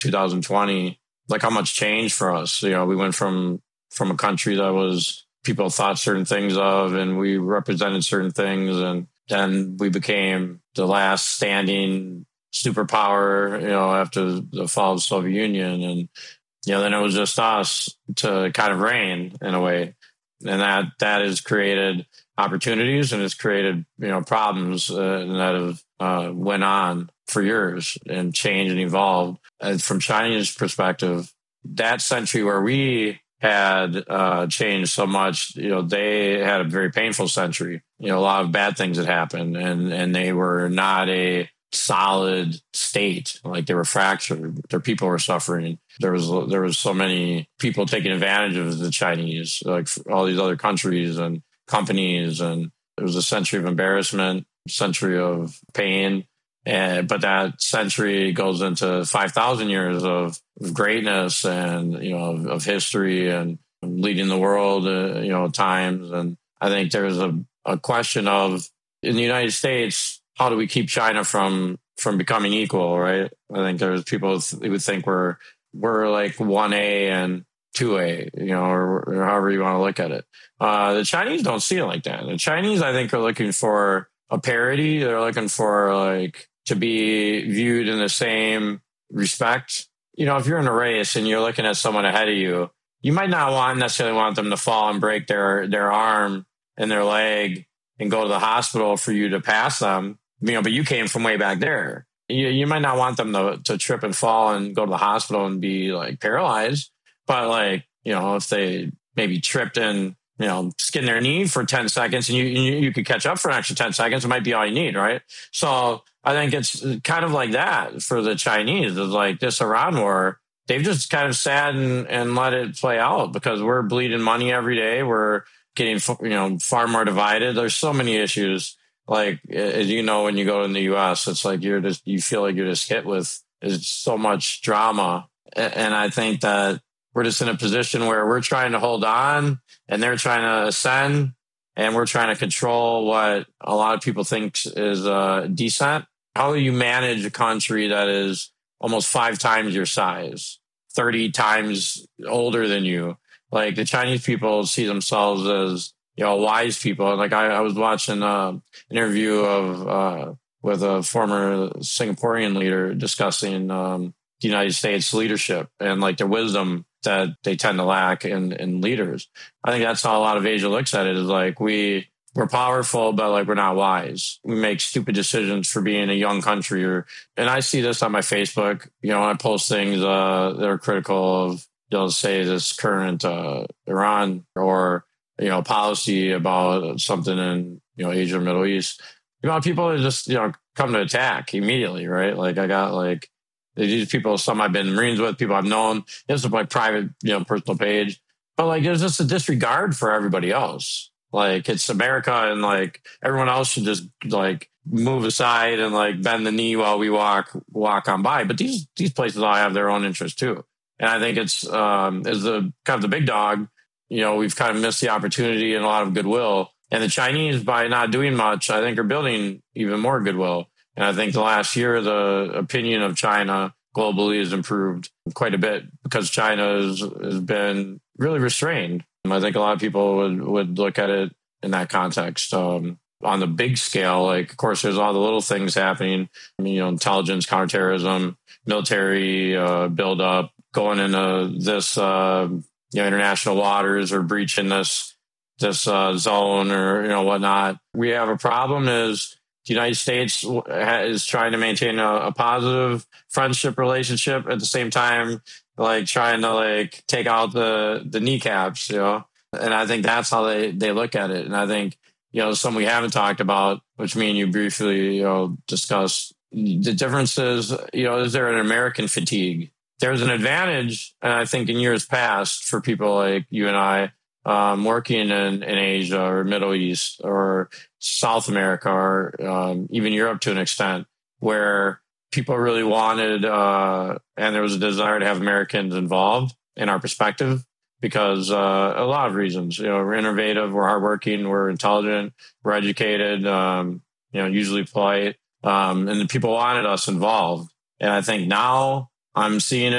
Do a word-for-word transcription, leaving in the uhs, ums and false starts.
two thousand twenty, like how much changed for us. You know, we went from from a country that was people thought certain things of, and we represented certain things, and then we became the last standing superpower, you know, after the fall of the Soviet Union. And, you know, then it was just us to kind of reign in a way. And that, that has created opportunities and it's created, you know, problems uh, that have uh, went on for years and changed and evolved. And from Chinese perspective, that century where we had uh, changed so much, you know, they had a very painful century. You know, a lot of bad things had happened, and and they were not a solid state. Like, they were fractured. Their people were suffering. There was there was so many people taking advantage of the Chinese, like all these other countries and companies, and it was a century of embarrassment, century of pain. And but that century goes into five thousand years of greatness and, you know, of, of history and leading the world, uh, you know, times. And I think there's a, a question of, in the United States, how do we keep China from from becoming equal, right? I think there's people who would think we're we're like one A and two A, you know, or, or however you want to look at it. Uh, the Chinese don't see it like that. The Chinese, I think, are looking for a parity. They're looking for, like, to be viewed in the same respect. You know, if you're in a race and you're looking at someone ahead of you, you might not want necessarily want them to fall and break their their arm and their leg and go to the hospital for you to pass them. You know, but you came from way back there. You, you might not want them to, to trip and fall and go to the hospital and be, like, paralyzed. But, like, you know, if they maybe tripped and, you know, skinned their knee for ten seconds and you, you you could catch up for an extra ten seconds, it might be all you need, right? So I think it's kind of like that for the Chinese. It's like this Iran war, they've just kind of sat and, and let it play out because we're bleeding money every day. We're getting, you know, far more divided. There's so many issues. Like, as you know, when you go in the U S, it's like you're just, you feel like you're just hit with there's so much drama. And I think that we're just in a position where we're trying to hold on and they're trying to ascend, and we're trying to control what a lot of people think is uh, decent. How do you manage a country that is almost five times your size, thirty times older than you? Like, the Chinese people see themselves as, you know, wise people. Like, I, I was watching uh, an interview of uh, with a former Singaporean leader discussing um, the United States leadership and, like, their wisdom that they tend to lack in, in leaders. I think that's how a lot of Asia looks at it, is like, we, we're powerful, but, like, we're not wise. We make stupid decisions for being a young country. Or, and I see this on my Facebook. You know, I post things uh, that are critical of, they'll say, this current uh, Iran or, you know, policy about something in, you know, Asia or Middle East. You know, people are just, you know, come to attack immediately, right? Like, I got, like, these people, some I've been Marines with, people I've known. This is my private, you know, personal page. But, like, there's just a disregard for everybody else. Like, it's America, and, like, everyone else should just, like, move aside and, like, bend the knee while we walk walk on by. But these these places all have their own interests too. And I think it's um, as the kind of the big dog, you know, we've kind of missed the opportunity and a lot of goodwill. And the Chinese, by not doing much, I think are building even more goodwill. And I think the last year, the opinion of China globally has improved quite a bit because China has, has been really restrained. I think a lot of people would, would look at it in that context. Um, on the big scale, like, of course, there's all the little things happening, I mean, you know, intelligence, counterterrorism, military uh, buildup, going into this, uh, you know, international waters or breaching this, this uh, zone or, you know, whatnot. We have a problem is, the United States is trying to maintain a, a positive friendship relationship at the same time, like, trying to, like, take out the, the kneecaps, you know? And I think that's how they, they look at it. And I think, you know, some we haven't talked about, which me and you briefly, you know, discussed, the difference is, you know, is there an American fatigue? There's an advantage, and I think in years past, for people like you and I, um, working in, in Asia or Middle East or South America or um, even Europe to an extent, where people really wanted, uh, and there was a desire to have Americans involved in our perspective because uh, a lot of reasons. You know, we're innovative, we're hardworking, we're intelligent, we're educated, um, you know, usually polite, um, and the people wanted us involved. And I think now I'm seeing it.